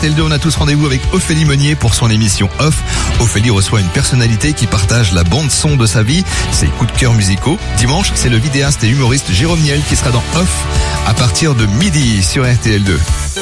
RTL2, on a tous rendez-vous avec Ophélie Meunier pour son émission Off. Ophélie reçoit une personnalité qui partage la bande-son de sa vie, ses coups de cœur musicaux. Dimanche, c'est le vidéaste et humoriste Jérôme Niel qui sera dans Off à partir de midi sur RTL2.